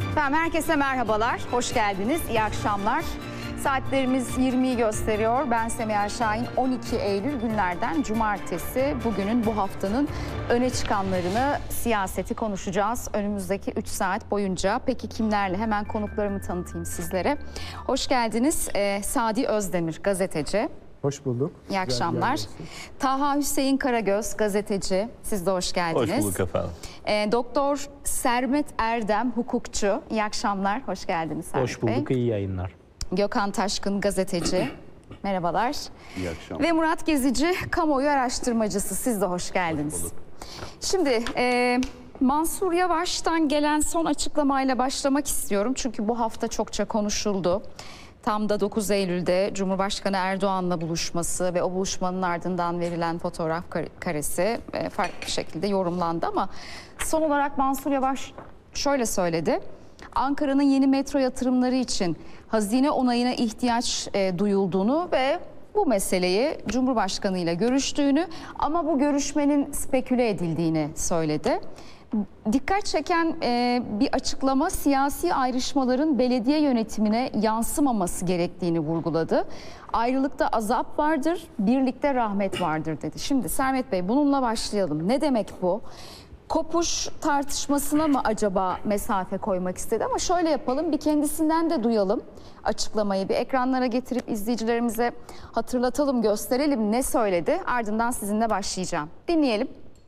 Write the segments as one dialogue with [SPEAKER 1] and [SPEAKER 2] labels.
[SPEAKER 1] Efendim herkese merhabalar, hoş geldiniz, iyi akşamlar. Saatlerimiz 20'yi gösteriyor. Ben Semiha Şahin. 12 Eylül günlerden cumartesi. Bugünün, bu haftanın öne çıkanlarını, siyaseti konuşacağız önümüzdeki 3 saat boyunca. Peki kimlerle? Hemen konuklarımı tanıtayım sizlere. Hoş geldiniz. Sadi Özdemir, gazeteci.
[SPEAKER 2] Hoş bulduk.
[SPEAKER 1] İyi akşamlar. Taha Hüseyin Karagöz, gazeteci. Siz de hoş geldiniz.
[SPEAKER 3] Hoş bulduk efendim.
[SPEAKER 1] Doktor Sermet Erdem, hukukçu. İyi akşamlar, hoş geldiniz Sermet
[SPEAKER 4] Hoş bulduk,
[SPEAKER 1] Bey.
[SPEAKER 4] iyi yayınlar.
[SPEAKER 1] Gökhan Taşkın, gazeteci. Merhabalar.
[SPEAKER 3] İyi akşamlar.
[SPEAKER 1] Ve Murat Gezici, kamuoyu araştırmacısı. Siz de hoş geldiniz.
[SPEAKER 3] Hoş bulduk.
[SPEAKER 1] Şimdi Mansur Yavaş'tan gelen son açıklamayla başlamak istiyorum. Çünkü bu hafta çokça konuşuldu. Tam da 9 Eylül'de Cumhurbaşkanı Erdoğan'la buluşması ve o buluşmanın ardından verilen fotoğraf karesi farklı bir şekilde yorumlandı. Ama son olarak Mansur Yavaş şöyle söyledi. Ankara'nın yeni metro yatırımları için hazine onayına ihtiyaç duyulduğunu ve bu meseleyi Cumhurbaşkanı ile görüştüğünü ama bu görüşmenin speküle edildiğini söyledi. Dikkat çeken bir açıklama, siyasi ayrışmaların belediye yönetimine yansımaması gerektiğini vurguladı. Ayrılıkta azap vardır, birlikte rahmet vardır dedi. Şimdi Sermet Bey, bununla başlayalım. Ne demek bu? Kopuş tartışmasına mı acaba mesafe koymak istedi? Ama şöyle yapalım, bir kendisinden de duyalım açıklamayı. Bir ekranlara getirip izleyicilerimize hatırlatalım, gösterelim ne söyledi. Ardından sizinle başlayacağım. Dinleyelim.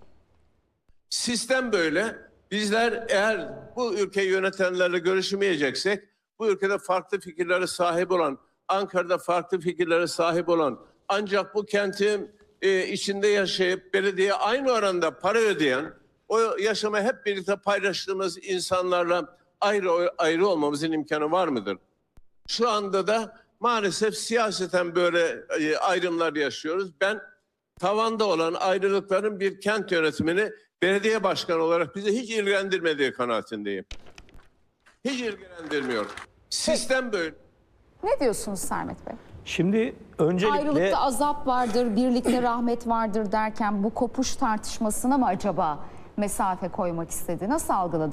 [SPEAKER 5] Sistem böyle. Bizler eğer bu ülkeyi yönetenlerle görüşmeyeceksek, bu ülkede farklı fikirlere sahip olan, Ankara'da farklı fikirlere sahip olan, ancak bu kentin içinde yaşayıp belediyeye aynı oranda para ödeyen, o yaşamı hep birlikte paylaştığımız insanlarla ayrı olmamızın imkanı var mıdır? Şu anda da maalesef siyaseten böyle ayrımlar yaşıyoruz. Ben tavanda olan ayrılıkların bir kent yönetimini belediye başkanı olarak bizi hiç ilgilendirmediği kanaatindeyim. Hiç ilgilendirmiyor. Sistem böyle.
[SPEAKER 1] Ne diyorsunuz Sermet Bey?
[SPEAKER 4] Şimdi öncelikle
[SPEAKER 1] Ayrılıkta azap vardır, birlikte rahmet vardır derken bu kopuş tartışmasına mı acaba mesafe koymak istedi? Nasıl algıladınız?